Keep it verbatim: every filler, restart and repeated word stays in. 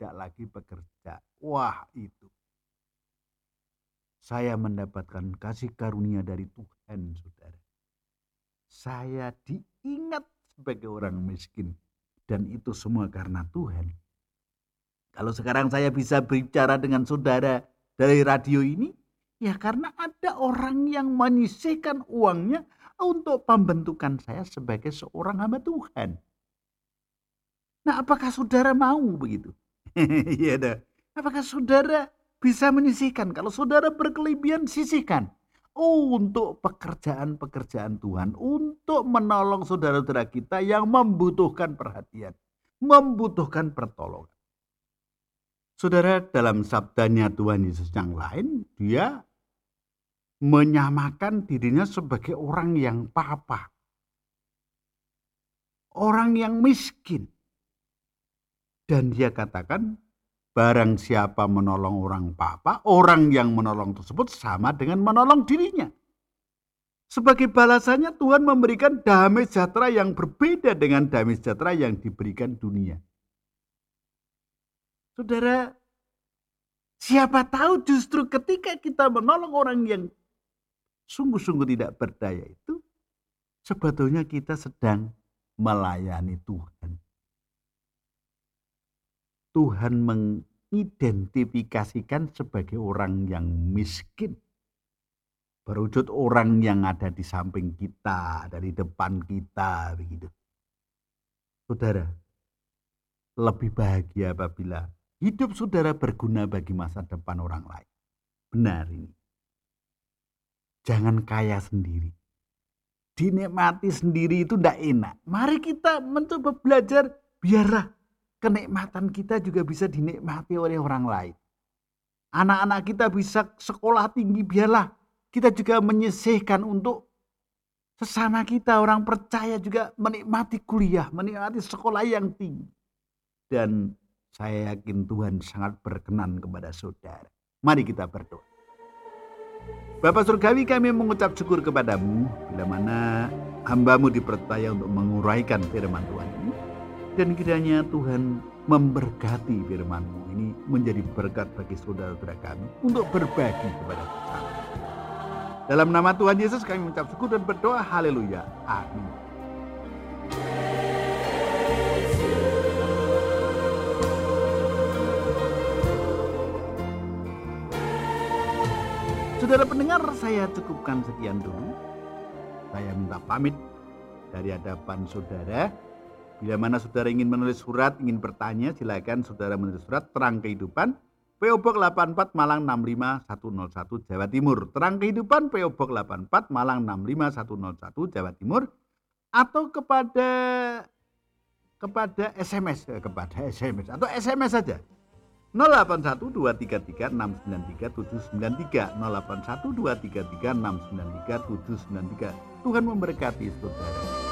tidak lagi bekerja. Wah, itu saya mendapatkan kasih karunia dari Tuhan, saudara. Saya diingat sebagai orang miskin, dan itu semua karena Tuhan. Kalau sekarang saya bisa berbicara dengan saudara dari radio ini, ya karena ada orang yang menyisihkan uangnya untuk pembentukan saya sebagai seorang hamba Tuhan. Nah, apakah saudara mau begitu? Iya dah. Apakah saudara bisa menyisihkan? Kalau saudara berkelebihan, sisihkan. Oh, untuk pekerjaan-pekerjaan Tuhan, untuk menolong saudara-saudara kita yang membutuhkan perhatian, membutuhkan pertolongan. Saudara, dalam sabdanya Tuhan Yesus yang lain, dia menyamakan dirinya sebagai orang yang papa, orang yang miskin. Dan dia katakan, barang siapa menolong orang papa, orang yang menolong tersebut sama dengan menolong dirinya. Sebagai balasannya Tuhan memberikan damai sejahtera yang berbeda dengan damai sejahtera yang diberikan dunia. Saudara, siapa tahu justru ketika kita menolong orang yang sungguh-sungguh tidak berdaya itu, sebetulnya kita sedang melayani Tuhan. Tuhan mengidentifikasikan sebagai orang yang miskin. Berwujud orang yang ada di samping kita, dari depan kita, begitu. Saudara, lebih bahagia apabila hidup saudara berguna bagi masa depan orang lain. Benar ini. Jangan kaya sendiri. Dinikmati sendiri itu tidak enak. Mari kita mencoba belajar, biarlah kenikmatan kita juga bisa dinikmati oleh orang lain. Anak-anak kita bisa sekolah tinggi, biarlah kita juga menyisihkan untuk sesama kita. Orang percaya juga menikmati kuliah, menikmati sekolah yang tinggi. Dan saya yakin Tuhan sangat berkenan kepada saudara. Mari kita berdoa. Bapa Surgawi, kami mengucap syukur kepadamu bila mana hamba-Mu dipercaya untuk menguraikan firman Tuhan ini. Dan kiranya Tuhan memberkati firman-Mu ini menjadi berkat bagi saudara-saudara kami untuk berbagi kepada sesama. Dalam nama Tuhan Yesus kami mengucap syukur dan berdoa. Haleluya. Amin. Saudara pendengar, saya cukupkan sekian dulu. Saya minta pamit dari hadapan saudara. Bila mana saudara ingin menulis surat, ingin bertanya, silakan saudara menulis surat Terang Kehidupan, P O Box delapan puluh empat Malang enam lima satu nol satu Jawa Timur. Terang Kehidupan, P O Box delapan puluh empat Malang enam lima satu nol satu Jawa Timur. Atau kepada kepada S M S, kepada S M S atau S M S saja. nol delapan satu dua tiga tiga enam sembilan tiga tujuh sembilan tiga nol delapan satu dua tiga tiga enam sembilan tiga tujuh sembilan tiga. Tuhan memberkati saudara.